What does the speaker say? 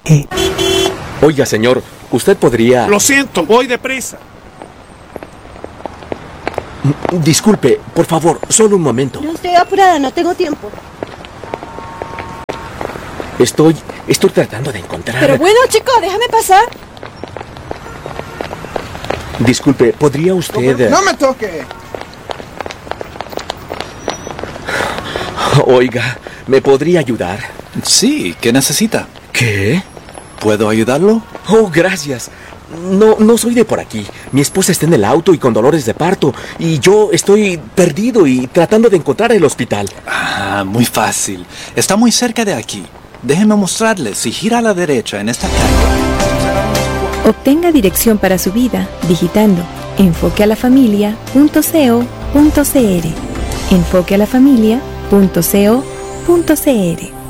Oiga, señor, usted podría... Lo siento, voy deprisa. Disculpe, por favor, solo un momento. No estoy apurada, no tengo tiempo. Estoy tratando de encontrar... Pero bueno, chico, déjame pasar. Disculpe, ¿podría usted...? ¡No me toque! Oiga, ¿me podría ayudar? Sí, ¿qué necesita? ¿Qué? ¿Puedo ayudarlo? Oh, gracias. No soy de por aquí. Mi esposa está en el auto y con dolores de parto. Y yo estoy perdido y tratando de encontrar el hospital. Ah, muy fácil. Está muy cerca de aquí. Déjeme mostrarle. Si gira a la derecha en esta calle... Obtenga dirección para su vida digitando enfoquealafamilia.co.cr. Enfoquealafamilia.co.cr.